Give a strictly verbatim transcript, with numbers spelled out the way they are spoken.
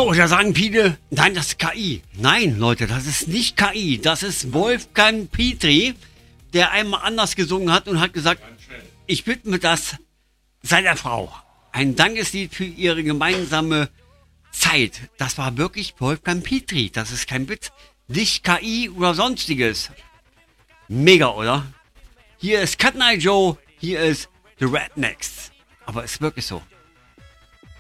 So, da sagen viele, nein, das ist K I. Nein, Leute, das ist nicht K I. Das ist Wolfgang Petri, der einmal anders gesungen hat und hat gesagt, ich widme das seiner Frau. Ein Dankeslied für ihre gemeinsame Zeit. Das war wirklich Wolfgang Petri. Das ist kein Witz. Nicht K I oder sonstiges. Mega, oder? Hier ist Cut Night Joe. Hier ist The Rednecks. Aber ist wirklich so.